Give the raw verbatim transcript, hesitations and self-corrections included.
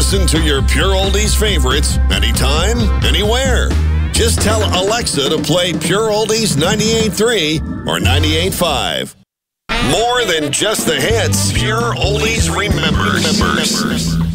Listen to your Pure Oldies favorites anytime, anywhere. Just tell Alexa to play Pure Oldies ninety-eight point three or ninety-eight point five. More than just the hits, Pure Oldies remembers. remembers.